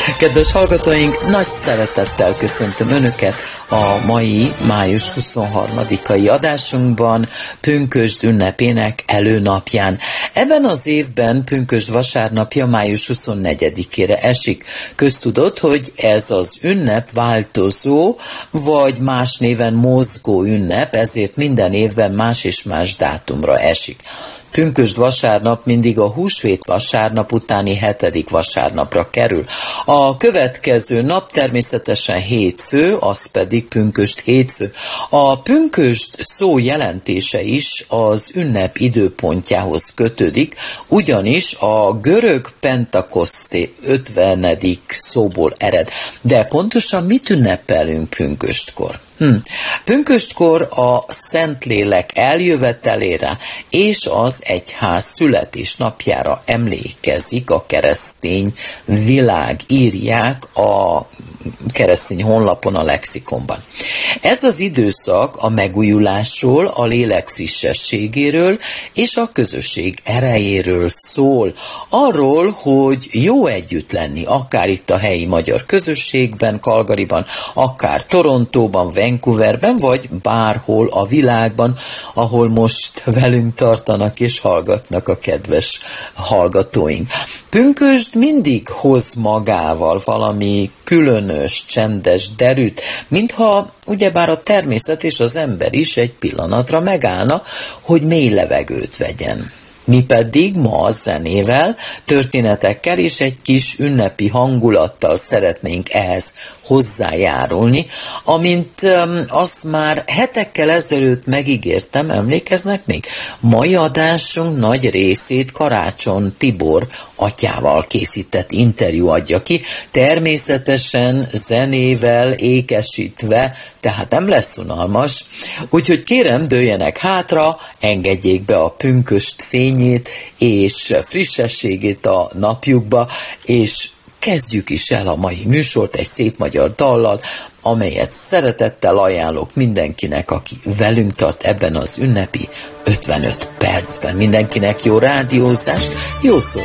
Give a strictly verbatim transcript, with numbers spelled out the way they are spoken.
Kedves hallgatóink, nagy szeretettel köszöntöm Önöket a mai május huszonharmadikai adásunkban, pünkösd ünnepének előnapján. Ebben az évben pünkösd vasárnapja május huszonnegyedikére esik. Köztudott, hogy ez az ünnep változó, vagy más néven mozgó ünnep, ezért minden évben más és más dátumra esik. Pünkösd vasárnap mindig a húsvét vasárnap utáni hetedik vasárnapra kerül. A következő nap természetesen hétfő, az pedig pünkösd hétfő. A pünkösd szó jelentése is az ünnep időpontjához kötődik, ugyanis a görög Pentakoszté ötvenedik szóból ered. De pontosan mit ünnepelünk pünköstkor? Hm. Pünköstkor a Szentlélek eljövetelére és az egyház születésnapjára emlékezik a keresztény világ, írják a keresztény honlapon, a lexikonban. Ez az időszak a megújulásról, a lélek frissességéről és a közösség erejéről szól. Arról, hogy jó együtt lenni, akár itt a helyi magyar közösségben, Calgaryban, akár Torontóban, Vancouverben, vagy bárhol a világban, ahol most velünk tartanak és hallgatnak a kedves hallgatóink. Pünkösd mindig hoz magával valami különös, csendes derűt, mintha ugyebár a természet és az ember is egy pillanatra megállna, hogy mély levegőt vegyen. Mi pedig ma a zenével, történetekkel és egy kis ünnepi hangulattal szeretnénk ehhez hozzájárulni, amint um, azt már hetekkel ezelőtt megígértem, emlékeznek még? Mai adásunk nagy részét Karácsony Tibor atyával készített interjú adja ki, természetesen zenével ékesítve, tehát nem lesz unalmas, úgyhogy kérem, dőljenek hátra, engedjék be a pünkösd fényét és frissességét a napjukba, és kezdjük is el a mai műsort egy szép magyar dallal, amelyet szeretettel ajánlok mindenkinek, aki velünk tart ebben az ünnepi ötvenöt percben. Mindenkinek jó rádiózást, jó szórakozást!